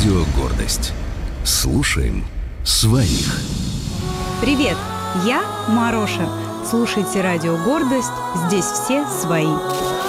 Радио «Гордость». Слушаем своих. Привет, я Мароша. Слушайте Радио «Гордость». Здесь все свои.